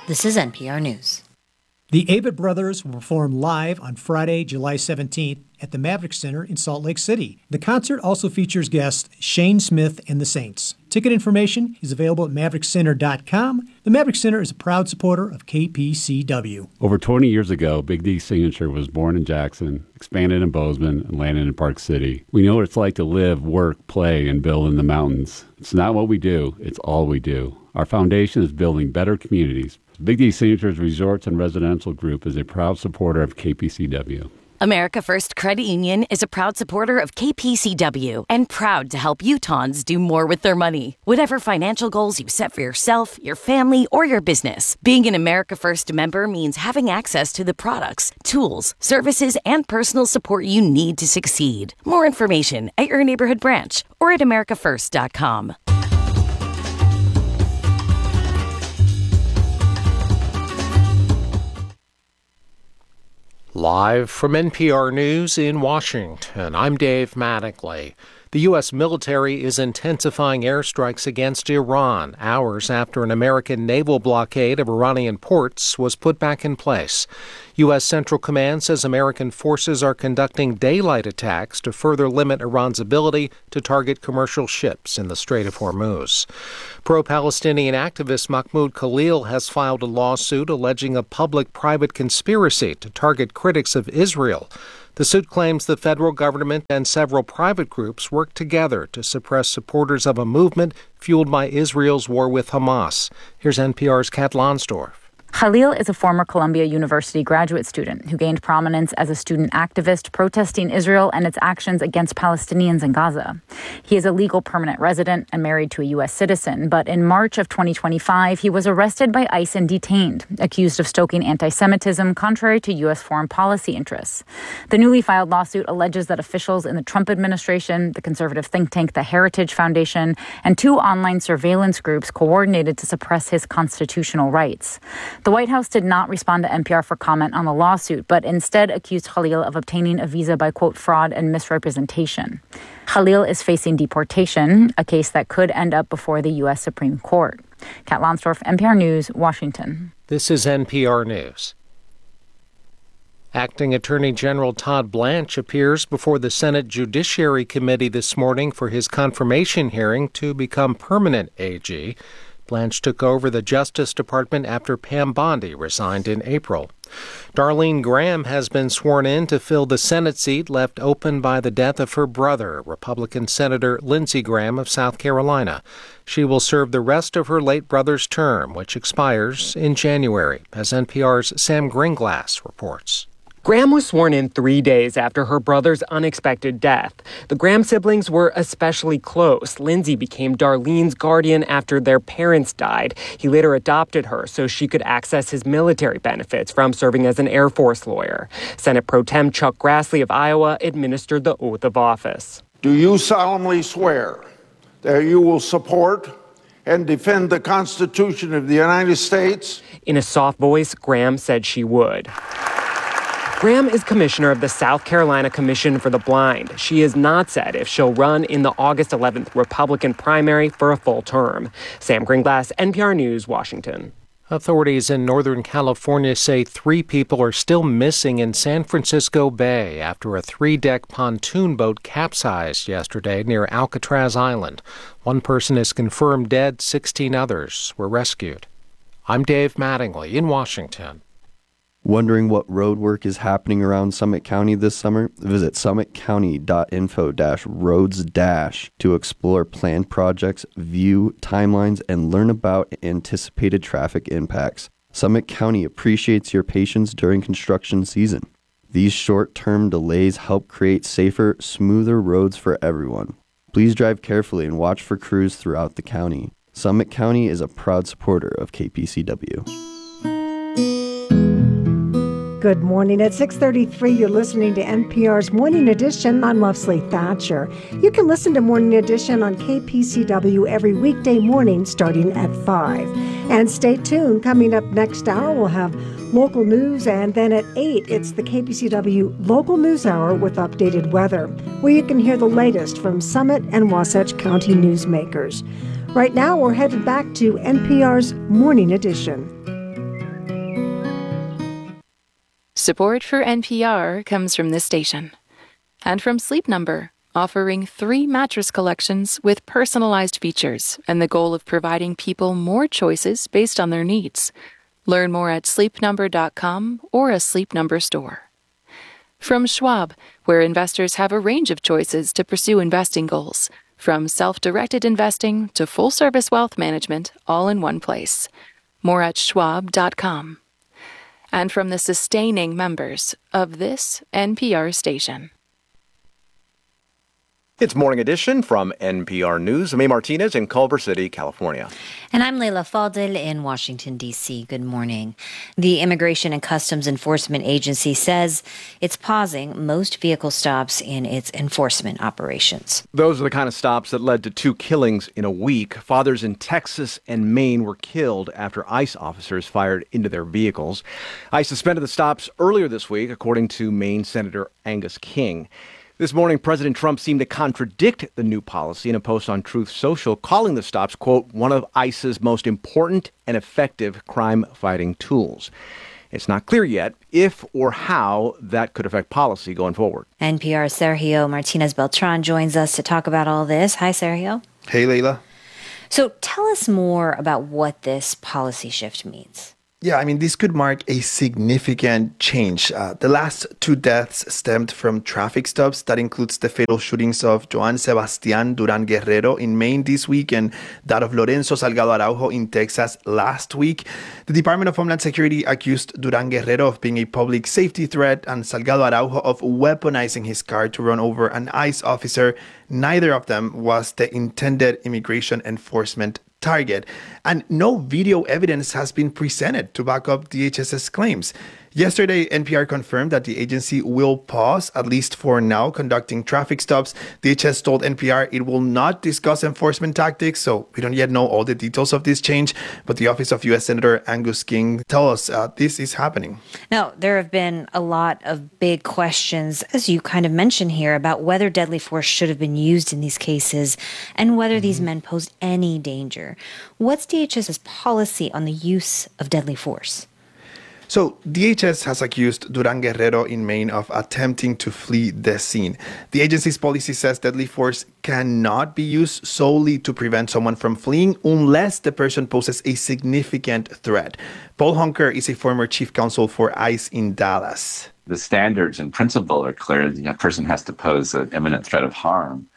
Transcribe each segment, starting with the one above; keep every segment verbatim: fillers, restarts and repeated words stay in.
This is N P R News. The Avett Brothers will perform live on Friday, July seventeenth at the Maverick Center in Salt Lake City. The concert also features guests Shane Smith and the Saints. Ticket information is available at maverick center dot com. The Maverick Center is a proud supporter of K P C W. Over twenty years ago, Big D Signature was born in Jackson, expanded in Bozeman, and landed in Park City. We know what it's like to live, work, play, and build in the mountains. It's not what we do, it's all we do. Our foundation is building better communities. Big D Signature's Resorts and Residential Group is a proud supporter of K P C W. America First Credit Union is a proud supporter of K P C W and proud to help Utahns do more with their money. Whatever financial goals you set for yourself, your family, or your business, being an America First member means having access to the products, tools, services, and personal support you need to succeed. More information at your neighborhood branch or at america first dot com. Live from N P R News in Washington, I'm Dave Mattingly. The U S military is intensifying airstrikes against Iran hours after an American naval blockade of Iranian ports was put back in place. U S Central Command says American forces are conducting daylight attacks to further limit Iran's ability to target commercial ships in the Strait of Hormuz. Pro-Palestinian activist Mahmoud Khalil has filed a lawsuit alleging a public-private conspiracy to target critics of Israel. The suit claims the federal government and several private groups worked together to suppress supporters of a movement fueled by Israel's war with Hamas. Here's N P R's Kat Lonsdorf. Khalil is a former Columbia University graduate student who gained prominence as a student activist protesting Israel and its actions against Palestinians in Gaza. He is a legal permanent resident and married to a U S citizen, but in March of twenty twenty-five, he was arrested by ICE and detained, accused of stoking anti-Semitism contrary to U S foreign policy interests. The newly filed lawsuit alleges that officials in the Trump administration, the conservative think tank The Heritage Foundation, and two online surveillance groups coordinated to suppress his constitutional rights. The White House did not respond to N P R for comment on the lawsuit, but instead accused Khalil of obtaining a visa by, quote, fraud and misrepresentation. Khalil is facing deportation, a case that could end up before the U S Supreme Court. Kat Lonsdorf, N P R News, Washington. This is N P R News. Acting Attorney General Todd Blanche appears before the Senate Judiciary Committee this morning for his confirmation hearing to become permanent A G. Blanche took over the Justice Department after Pam Bondi resigned in April. Darlene Graham has been sworn in to fill the Senate seat left open by the death of her brother, Republican Senator Lindsey Graham of South Carolina. She will serve the rest of her late brother's term, which expires in January, as N P R's Sam Gringlass reports. Graham was sworn in three days after her brother's unexpected death. The Graham siblings were especially close. Lindsey became Darlene's guardian after their parents died. He later adopted her so she could access his military benefits from serving as an Air Force lawyer. Senate Pro Tem Chuck Grassley of Iowa administered the oath of office. Do you solemnly swear that you will support and defend the Constitution of the United States? In a soft voice, Graham said she would. Graham is commissioner of the South Carolina Commission for the Blind. She has not said if she'll run in the August eleventh Republican primary for a full term. Sam Gringlass, N P R News, Washington. Authorities in Northern California say three people are still missing in San Francisco Bay after a three-deck pontoon boat capsized yesterday near Alcatraz Island. One person is confirmed dead, sixteen others were rescued. I'm Dave Mattingly in Washington. Wondering what road work is happening around Summit County this summer? Visit summit county dot info dash roads dash to explore planned projects, view timelines, and learn about anticipated traffic impacts. Summit County appreciates your patience during construction season. These short-term delays help create safer, smoother roads for everyone. Please drive carefully and watch for crews throughout the county. Summit County is a proud supporter of K P C W. Good morning. At six thirty-three, you're listening to N P R's Morning Edition. I'm Leslie Thatcher. You can listen to Morning Edition on K P C W every weekday morning starting at five. And stay tuned. Coming up next hour, we'll have local news. And then at eight, it's the K P C W Local News Hour with updated weather, where you can hear the latest from Summit and Wasatch County newsmakers. Right now, we're headed back to N P R's Morning Edition. Support for N P R comes from this station and from Sleep Number, offering three mattress collections with personalized features and the goal of providing people more choices based on their needs. Learn more at sleep number dot com or a Sleep Number store. From Schwab, where investors have a range of choices to pursue investing goals, from self-directed investing to full-service wealth management, all in one place. More at schwab dot com. And from the sustaining members of this N P R station. It's Morning Edition from N P R News. I'm A. Martinez in Culver City, California. And I'm Leila Fadel in Washington, D C. Good morning. The Immigration and Customs Enforcement Agency says it's pausing most vehicle stops in its enforcement operations. Those are the kind of stops that led to two killings in a week. Fathers in Texas and Maine were killed after ICE officers fired into their vehicles. ICE suspended the stops earlier this week, according to Maine Senator Angus King. This morning, President Trump seemed to contradict the new policy in a post on Truth Social, calling the stops, quote, one of ICE's most important and effective crime-fighting tools. It's not clear yet if or how that could affect policy going forward. N P R's Sergio Martinez Beltran joins us to talk about all this. Hi, Sergio. Hey, Leila. So tell us more about what this policy shift means. Yeah, I mean, this could mark a significant change. Uh, the last two deaths stemmed from traffic stops. That includes the fatal shootings of Joan Sebastian Duran Guerrero in Maine this week and that of Lorenzo Salgado Araujo in Texas last week. The Department of Homeland Security accused Duran Guerrero of being a public safety threat and Salgado Araujo of weaponizing his car to run over an ICE officer. Neither of them was the intended immigration enforcement target, and no video evidence has been presented to back up D H S's claims. Yesterday, N P R confirmed that the agency will pause, at least for now, conducting traffic stops. D H S told N P R it will not discuss enforcement tactics, so we don't yet know all the details of this change. But the office of U S Senator Angus King tell us uh, this is happening. Now, there have been a lot of big questions, as you kind of mentioned here, about whether deadly force should have been used in these cases and whether mm-hmm. these men posed any danger. What's D H S's policy on the use of deadly force? So D H S has accused Duran Guerrero in Maine of attempting to flee the scene. The agency's policy says deadly force cannot be used solely to prevent someone from fleeing unless the person poses a significant threat. Paul Hunker is a former chief counsel for ICE in Dallas. The standards and principle are clear. The person has to pose an imminent threat of harm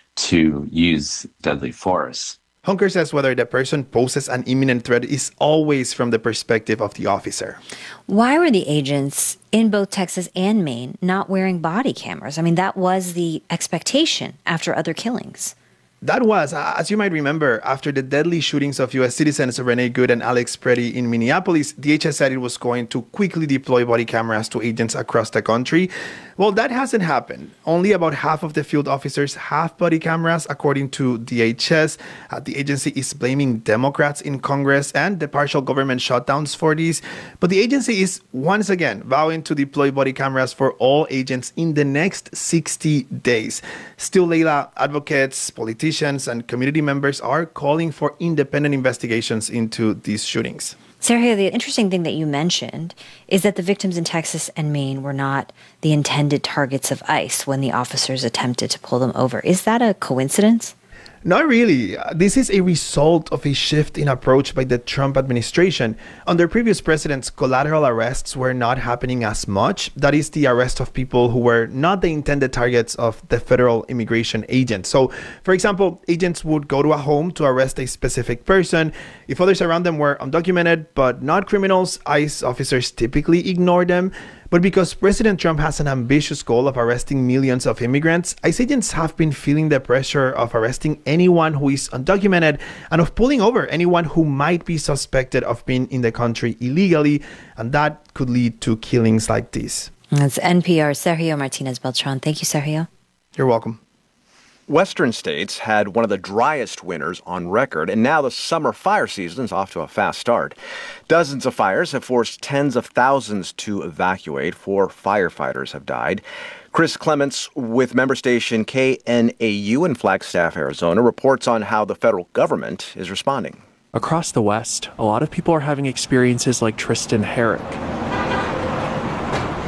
to use deadly force. Hunker says whether the person poses an imminent threat is always from the perspective of the officer. Why were the agents in both Texas and Maine not wearing body cameras? I mean, that was the expectation after other killings. That was, as you might remember, after the deadly shootings of U S citizens Renee Good and Alex Preddy in Minneapolis, D H S said it was going to quickly deploy body cameras to agents across the country. Well, that hasn't happened. Only about half of the field officers have body cameras, according to D H S. Uh, the agency is blaming Democrats in Congress and the partial government shutdowns for this. But the agency is once again vowing to deploy body cameras for all agents in the next sixty days. Still, Leila, advocates, politicians, and community members are calling for independent investigations into these shootings. Sergio, the interesting thing that you mentioned is that the victims in Texas and Maine were not the intended targets of ICE when the officers attempted to pull them over. Is that a coincidence? Not really. This is a result of a shift in approach by the Trump administration. Under previous presidents, collateral arrests were not happening as much. That is the arrest of people who were not the intended targets of the federal immigration agents. So, for example, agents would go to a home to arrest a specific person. If others around them were undocumented but not criminals, ICE officers typically ignore them. But because President Trump has an ambitious goal of arresting millions of immigrants, ICE agents have been feeling the pressure of arresting anyone who is undocumented and of pulling over anyone who might be suspected of being in the country illegally. And that could lead to killings like this. That's N P R's Sergio Martinez Beltran. Thank you, Sergio. You're welcome. Western states had one of the driest winters on record, and now the summer fire season is off to a fast start. Dozens of fires have forced tens of thousands to evacuate. Four firefighters have died. Chris Clements with member station K N A U in Flagstaff, Arizona, reports on how the federal government is responding. Across the West, a lot of people are having experiences like Tristan Herrick.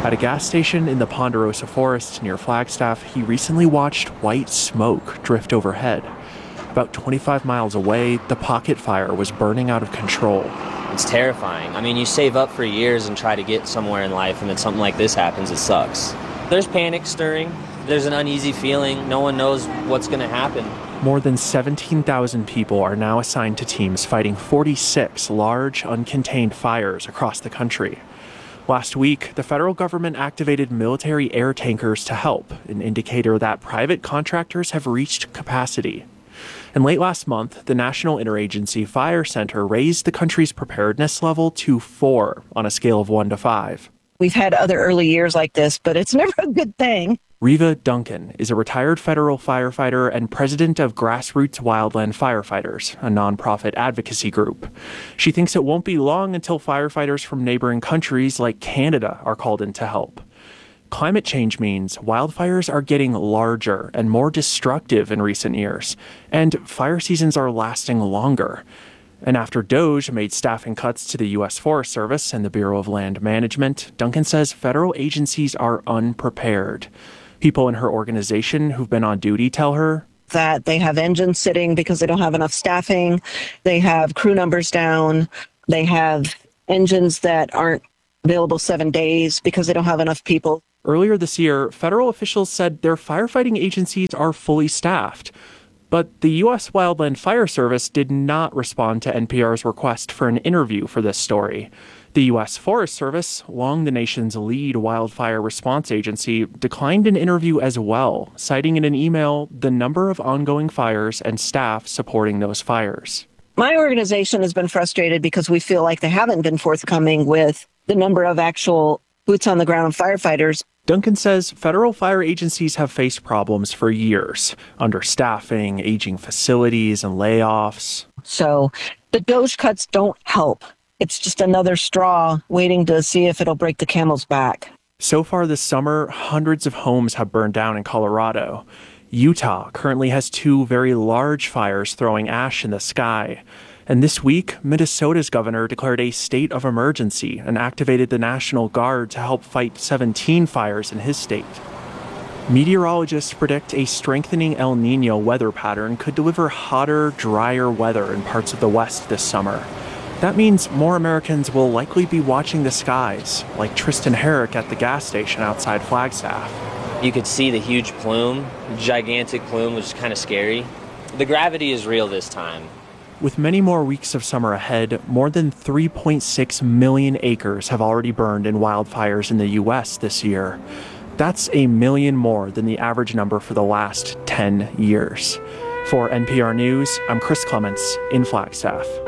At a gas station in the Ponderosa Forest near Flagstaff, he recently watched white smoke drift overhead. About twenty-five miles away, the pocket fire was burning out of control. It's terrifying. I mean, you save up for years and try to get somewhere in life, and then something like this happens, it sucks. There's panic stirring. There's an uneasy feeling. No one knows what's going to happen. More than seventeen thousand people are now assigned to teams fighting forty-six large, uncontained fires across the country. Last week, the federal government activated military air tankers to help, an indicator that private contractors have reached capacity. And late last month, the National Interagency Fire Center raised the country's preparedness level to four on a scale of one to five. We've had other early years like this, but it's never a good thing. Riva Duncan is a retired federal firefighter and president of Grassroots Wildland Firefighters, a nonprofit advocacy group. She thinks it won't be long until firefighters from neighboring countries like Canada are called in to help. Climate change means wildfires are getting larger and more destructive in recent years, and fire seasons are lasting longer. And after DOGE made staffing cuts to the U S Forest Service and the Bureau of Land Management, Duncan says federal agencies are unprepared. People in her organization who've been on duty tell her that they have engines sitting because they don't have enough staffing. They have crew numbers down. They have engines that aren't available seven days because they don't have enough people. Earlier this year, federal officials said their firefighting agencies are fully staffed. But the U S Wildland Fire Service did not respond to N P R's request for an interview for this story. The U S Forest Service, long the nation's lead wildfire response agency, declined an interview as well, citing in an email the number of ongoing fires and staff supporting those fires. My organization has been frustrated because we feel like they haven't been forthcoming with the number of actual boots on the ground firefighters. Duncan says federal fire agencies have faced problems for years, understaffing, aging facilities, and layoffs. So the DOGE cuts don't help. It's just another straw waiting to see if it'll break the camel's back. So far this summer, hundreds of homes have burned down in Colorado. Utah currently has two very large fires throwing ash in the sky. And this week, Minnesota's governor declared a state of emergency and activated the National Guard to help fight seventeen fires in his state. Meteorologists predict a strengthening El Niño weather pattern could deliver hotter, drier weather in parts of the West this summer. That means more Americans will likely be watching the skies, like Tristan Herrick at the gas station outside Flagstaff. You could see the huge plume, gigantic plume, which is kind of scary. The gravity is real this time. With many more weeks of summer ahead, more than three point six million acres have already burned in wildfires in the U S this year. That's a million more than the average number for the last ten years. For N P R News, I'm Chris Clements in Flagstaff.